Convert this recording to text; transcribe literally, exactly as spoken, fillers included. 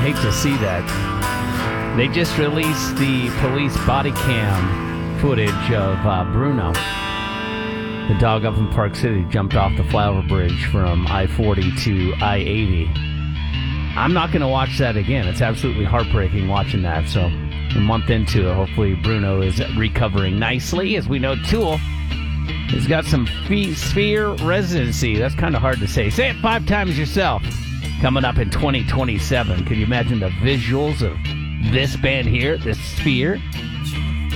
hate to see that. They just released the police body cam footage of uh, Bruno. The dog up in Park City jumped off the flyover bridge from I forty to I eighty. I'm not going to watch that again. It's absolutely heartbreaking watching that. So a month into it, hopefully Bruno is recovering nicely. As we know, Tool has got some fee- sphere residency. That's kind of hard to say. Say it five times yourself. Coming up in twenty twenty-seven. Can you imagine the visuals of this band here, this Sphere?